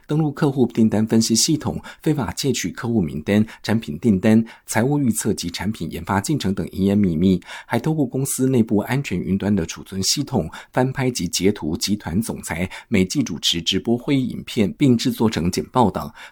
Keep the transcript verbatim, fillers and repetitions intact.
登录客户订单分析系统，非法窃取客户名单、产品订单、财务预测及产品研发进程等营业秘密，还透过公司内部安全云端的储存系统，翻拍及截图集团总裁每季主持直播会议影片，并制作成简报档，